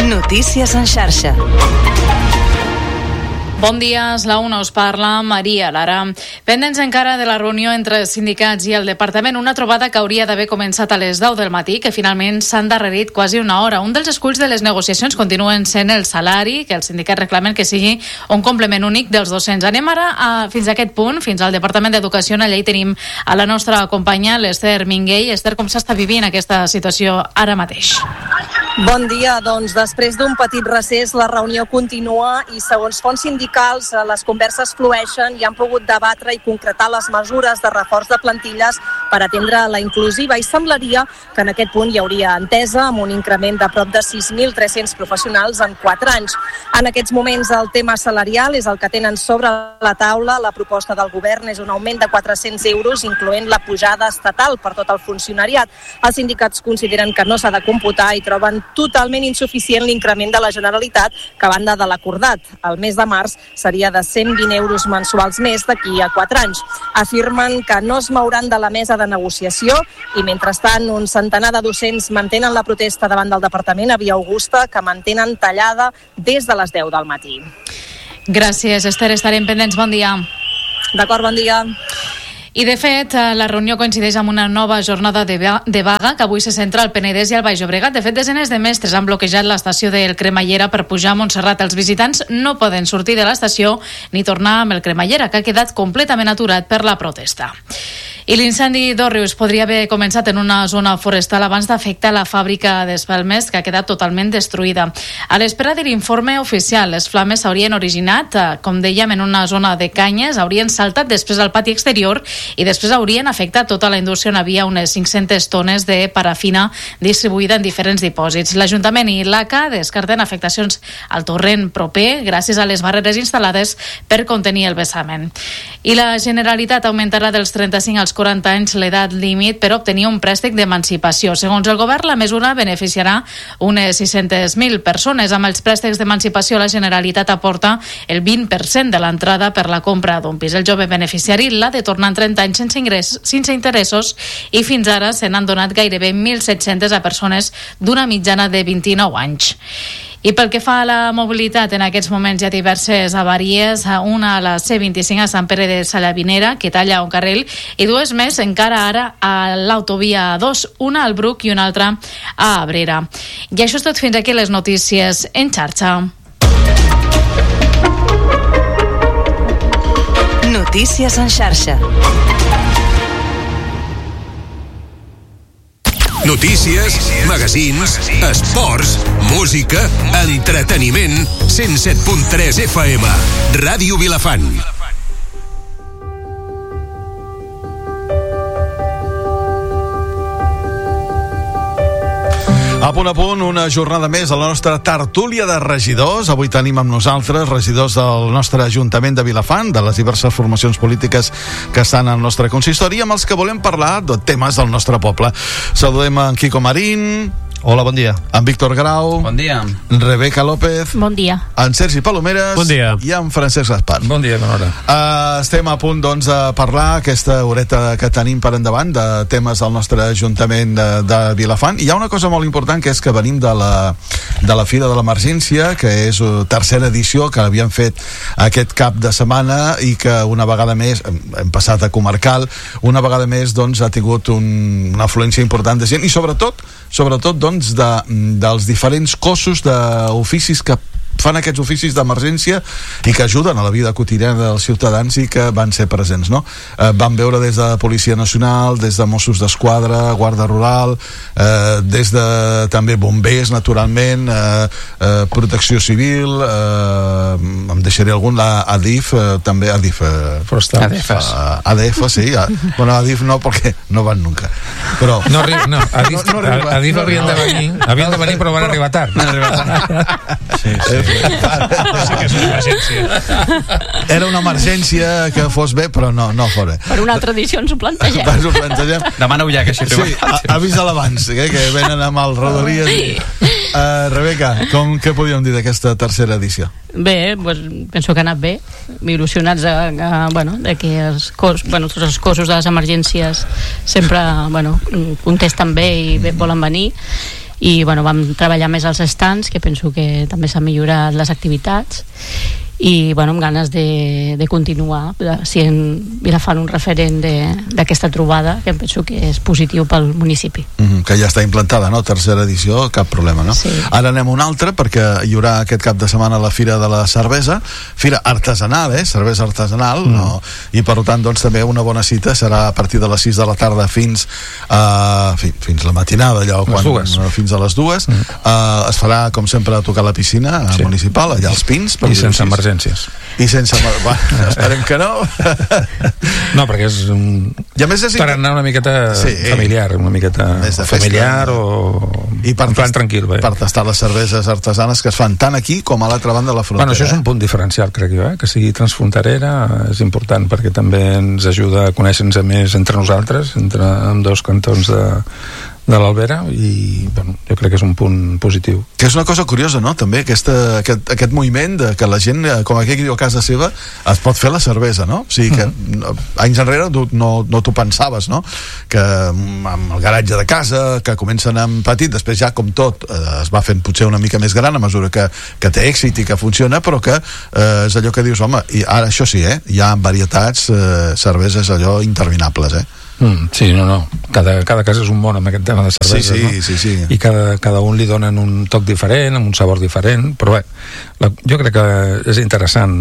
Notícies en xarxa. Bon dia, és la 1, us parla Maria Lara. Pendents encara de la reunió entre sindicats i el departament, una trobada que hauria d'haver començat a les 10 del matí, que finalment s'ha endarrerit quasi una hora. Un dels esculls de les negociacions continuen sent el salari, que els sindicats reclamen que sigui un complement únic dels docents. Anem ara fins a aquest punt, fins al Departament d'Educació. Allà hi tenim a la nostra companya, l'Ester Minguell. Ester, com s'està vivint aquesta situació ara mateix? Bon dia, doncs després d'un petit recés la reunió continua i segons fonts sindicals les converses flueixen i han pogut debatre i concretar les mesures de reforç de plantilles per atendre la inclusiva i semblaria que en aquest punt hi hauria entesa amb un increment de prop de 6.300 professionals en 4 anys. En aquests moments el tema salarial és el que tenen sobre la taula. La proposta del govern és un augment de 400 euros incloent la pujada estatal per tot el funcionariat. Els sindicats consideren que no s'ha de computar i troben totalment insuficient l'increment de la Generalitat que a banda de l'acordat. El mes de març seria de 120 euros mensuals més d'aquí a 4 anys. Afirmen que no es mouran de la mesa de negociació i mentrestant un centenar de docents mantenen la protesta davant del Departament a Via Augusta, que mantenen tallada des de les 10 del matí. Gràcies, Esther, estarem pendents. Bon dia. D'acord, bon dia. I, de fet, la reunió coincideix amb una nova jornada de vaga que avui se centra al Penedès i al Baix Llobregat. De fet, desenes de mestres han bloquejat l'estació del Cremallera per pujar a Montserrat. Els visitants no poden sortir de l'estació ni tornar amb el Cremallera, que ha quedat completament aturat per la protesta. I l'incendi d'Òrrius podria haver començat en una zona forestal abans d'afectar la fàbrica d'espelmes, que ha quedat totalment destruïda. A l'espera de l'informe oficial, les flames s'haurien originat, com dèiem, en una zona de canyes, haurien saltat després al pati exterior i després haurien afectat tota la indústria on havia unes 500 tones de parafina distribuïda en diferents dipòsits. L'Ajuntament i l'ACA descarten afectacions al torrent proper gràcies a les barreres instal·lades per contenir el vessament. I la Generalitat augmentarà dels 35 als 40 anys l'edat límit per obtenir un préstec d'emancipació. Segons el govern, la mesura beneficiarà unes 600.000 persones. Amb els préstecs d'emancipació, la Generalitat aporta el 20% de l'entrada per la compra d'un pis. El jove beneficiari l'ha de tornar en 30 anys sense interessos i fins ara se n'han donat gairebé 1.700 a persones d'una mitjana de 29 anys. I pel que fa a la mobilitat, en aquests moments hi ha diverses avaries, una a la C25 a Sant Pere de Sallavinera, que talla un carril, i dues més encara ara a l'autovia 2, una al Bruc i una altra a Abrera. I això és tot fins aquí les notícies en xarxa. Notícies en xarxa. Notícies, magazins, esports, música, entreteniment. 107.3 FM, Ràdio Vilafant. A punt, una jornada més a la nostra tertúlia de regidors. Avui tenim amb nosaltres regidors del nostre Ajuntament de Vilafant, de les diverses formacions polítiques que estan al nostre consistori, amb els que volem parlar de temes del nostre poble. Saludem en Quico Marín. Hola, bon dia. En Víctor Grau. Bon dia. Rebeca López. Bon dia. En Sergi Palomeres. Bon dia. I en Francesc Gaspar. Bon dia, bona hora. Estem a punt, doncs, de parlar aquesta horeta que tenim per endavant de temes al nostre Ajuntament de Vilafant. I hi ha una cosa molt important, que és que venim de la Fira de l'Emergència, que és tercera edició, que l'havíem fet aquest cap de setmana i que una vegada més, hem passat a comarcal, una vegada més, doncs, ha tingut una afluència important de gent i sobretot doncs, dels diferents cossos d'oficis que fan aquests oficis d'emergència i que ajuden a la vida quotidiana dels ciutadans i que van ser presents, no? Vam veure des de Policia Nacional, des de Mossos d'Esquadra, Guàrdia Rural, des de també bombers, naturalment, Protecció Civil, em deixaré algun, la ADIF, també ADIF, ADF, sí. Bueno, ADIF no, perquè no van nunca. Però ADIF havien de venir, però van arribar tard. Sí. Sí que és una emergència. Era una emergència que fos bé, però no fos bé. Per una altra edició ens ho plantegem. Demaneu ja que així sí, avisa l'abans, que venen amb el Rodalies. Sí. Rebeca, què podíem dir d'aquesta tercera edició? Bé, doncs, penso que ha anat bé, il·lusionats de que tots els cossos de les emergències sempre contesten bé i bé volen venir, i bueno, vam treballar més als stands, que penso que també s'han millorat les activitats, i bueno, amb ganes de continuar sent Vilafant un referent d'aquesta trobada, que penso que és positiu pel municipi. Que ja està implantada, no? Tercera edició, cap problema, no? Sí. Ara anem a una altra, perquè hi haurà aquest cap de setmana la Fira de la Cervesa, fira artesanal, cervesa artesanal, no? I per tant, doncs, també una bona cita serà a partir de les 6 de la tarda fins la matinada, allò, fins a les 2. Es farà, com sempre, a tocar la piscina municipal, allà als Pins, i sense emergències. I sense... Bueno, esperem que no. No, perquè és per anar una miqueta familiar, una miqueta familiar o en plan tranquil. Per tastar les cerveses artesanes que es fan tant aquí com a l'altra banda de la frontera. Bueno, això és un punt diferencial, crec jo, que sigui transfronterera és important, perquè també ens ajuda a conèixer-nos més entre nosaltres, entre ambdós cantons de l'Albera, i bueno, jo crec que és un punt positiu. Que és una cosa curiosa, no? També aquest moviment de que la gent, com aquell que diu a casa seva, es pot fer la cervesa, no? O sigui que anys enrere no t'ho pensaves, no? Que amb el garatge de casa, que comencen amb petit, després ja com tot es va fent potser una mica més gran a mesura que té èxit i que funciona, però que és allò que dius, home, i ara això sí, hi ha varietats, cerveses allò interminables, Sí, no. Cada cas és un món amb aquest tema de cerveses, no? Sí. I cada un li donen un toc diferent, amb un sabor diferent, però bé, jo crec que és interessant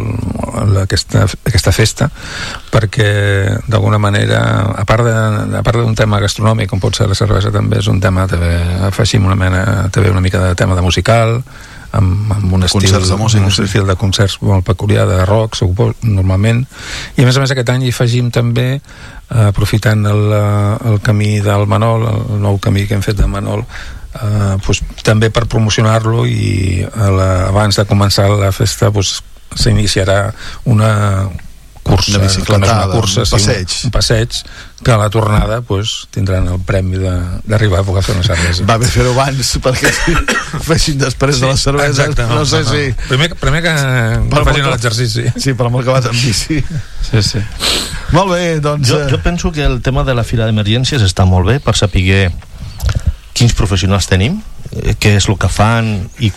aquesta festa, perquè d'alguna manera, a part d'un tema gastronòmic, com pot ser la cervesa, també és un tema, també afegim una mica de tema de musical, amb un estil de concerts molt peculiar, de rock, normalment, i a més aquest any hi afegim també, aprofitant el camí del Manol, el nou camí que hem fet de Manol, també per promocionar-lo, i abans de començar la festa s'iniciarà una cursa, un passeig, que a la tornada tindran el premi d'arribar a poder fer una cervesa. Va bé fer-ho abans perquè fessin després de la cervesa. No sé si... Primer que facin l'exercici. Sí, per molt que vas amb bici. Sí. Molt bé, doncs... Jo penso que el tema de la Fira d'Emergències està molt bé per saber quins professionals tenim, què és el que fan i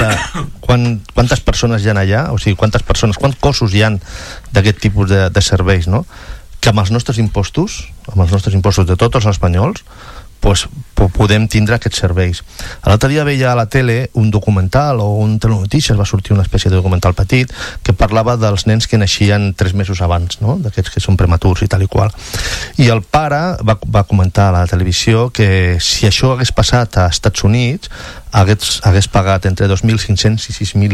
quantes persones hi ha allà, o sigui, quants cossos hi ha d'aquest tipus de serveis, no? Que amb els nostres impostos de tots els espanyols, podem tindre aquests serveis. L'altre dia veia a la tele un documental, o un telenotícies, va sortir una espècie de documental petit que parlava dels nens que naixien 3 mesos abans, no? D'aquests que són prematurs i tal i qual. I el pare va comentar a la televisió que si això hagués passat a Estats Units hagués pagat entre 2.500 i 6.000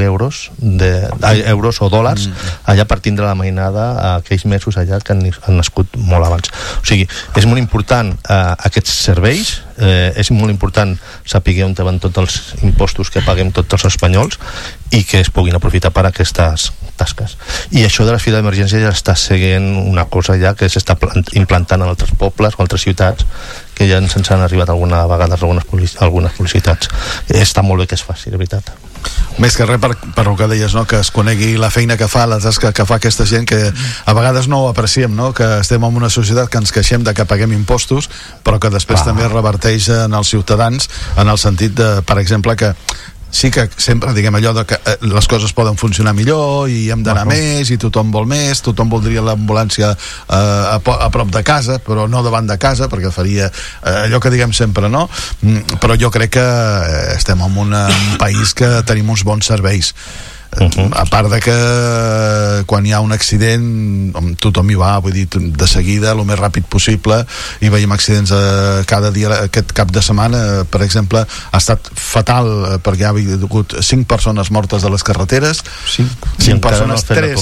euros o dòlars allà per tindre la mainada aquells mesos allà que han nascut molt abans. O sigui, és molt important aquests serveis, és molt important saber on van tots els impostos que paguem tots els espanyols i que es puguin aprofitar per aquestes tasques. I això de la Fira d'Emergència ja està seguint una cosa ja que s'està implantant en altres pobles o altres ciutats, que ja ens han arribat alguna vegada algunes publicitats. Està molt bé que es faci, de veritat. Més que res per el que deies, no? Que es conegui la feina que fa, la tasca que fa aquesta gent, que a vegades no ho apreciem, no? Que estem en una societat que ens queixem de que paguem impostos, però que després també reverteix en els ciutadans, en el sentit de, per exemple, que sí que sempre diguem allò de que les coses poden funcionar millor i hem d'anar més i tothom vol més, tothom voldria l'ambulància a prop de casa, però no davant de casa, perquè faria allò que diguem sempre, no? Però jo crec que estem en un país que tenim uns bons serveis. A part de que quan hi ha un accident tothom hi va, vull dir, de seguida el més ràpid possible, i veiem accidents cada dia. Aquest cap de setmana, per exemple, ha estat fatal perquè ha hagut 5 persones mortes a les carreteres, 5 persones, 3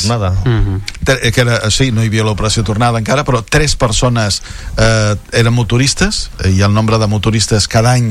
sí, no hi havia l'operació tornada encara, però 3 persones eren motoristes, i el nombre de motoristes cada any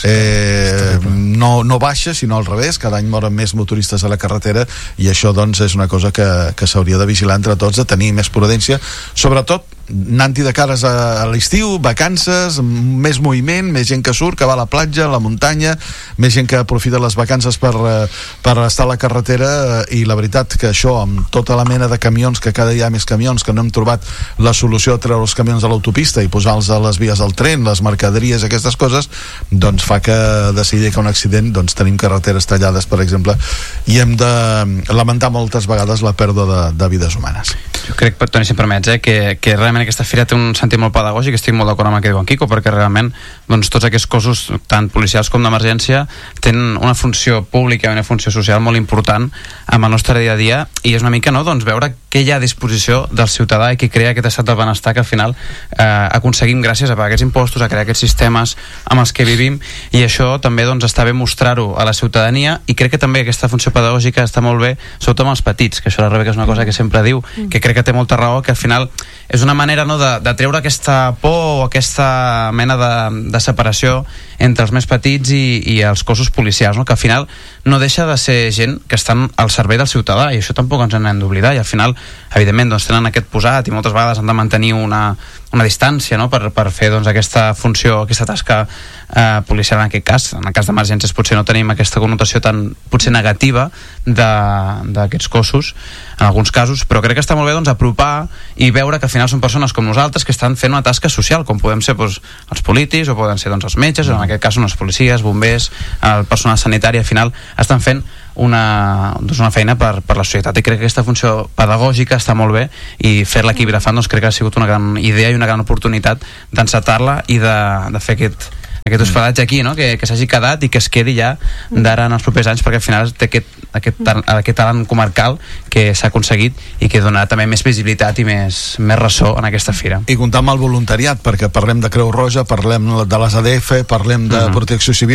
no baixa, sinó al revés, cada any moren més motoristes a la carretera, i això doncs és una cosa que s'hauria de vigilar entre tots, de tenir més prudència, sobretot anant-hi de cares a l'estiu, vacances, més moviment, més gent que surt, que va a la platja, a la muntanya, més gent que aprofita les vacances per estar a la carretera, i la veritat que això, amb tota la mena de camions, que cada dia hi ha més camions, que no hem trobat la solució de treure els camions de l'autopista i posar-los a les vies del tren, les mercaderies, aquestes coses, doncs fa que de seguida que un accident, doncs tenim carreteres tallades, per exemple, i hem de lamentar moltes vegades la pèrdua de vides humanes. Jo crec, Toni, si em permets, que realment aquesta fira té un sentit molt pedagògic, estic molt d'acord amb el que diu en Quico, perquè realment doncs, tots aquests cossos, tant policials com d'emergència, tenen una funció pública i una funció social molt important amb el nostre dia a dia, i és una mica doncs, veure què hi ha a disposició del ciutadà i què crea aquest estat del benestar que al final aconseguim gràcies a pagar aquests impostos, a crear aquests sistemes amb els que vivim, i això també doncs, està bé mostrar-ho a la ciutadania, i crec que també aquesta funció pedagògica està molt bé, sobretot amb els petits, que això la Rebeca és una cosa que sempre diu, que crec que té molta raó, que al final és una manera de treure aquesta por o aquesta mena de separació entre els més petits i els cossos policials, que al final no deixa de ser gent que estan al servei del ciutadà, i això tampoc ens n'hem d'oblidar, i al final, evidentment, doncs, tenen aquest posat i moltes vegades han de mantenir una distància, no?, per fer doncs, aquesta funció, aquesta tasca policial en aquest cas. En el cas d'emergències potser no tenim aquesta connotació tan potser negativa d'aquests cossos en alguns casos, però crec que està molt bé doncs, apropar i veure que al final són persones com nosaltres que estan fent una tasca social, com podem ser doncs, els polítics, o poden ser doncs, els metges, o en aquest cas són els policies, bombers, el personal sanitari. Al final estan fent una feina per la societat, i crec que aquesta funció pedagògica està molt bé, i fer-la aquí a Vilafant doncs, crec que ha sigut una gran idea i una gran oportunitat d'encetar-la i de fer aquest hospedatge aquí, no? que s'hagi quedat i que es quedi ja d'ara en els propers anys, perquè al final té aquest talent comarcal que s'ha aconseguit i que donarà també més visibilitat i més ressò en aquesta fira. I comptar amb el voluntariat, perquè parlem de Creu Roja, parlem de les ADF, parlem de Protecció Civil,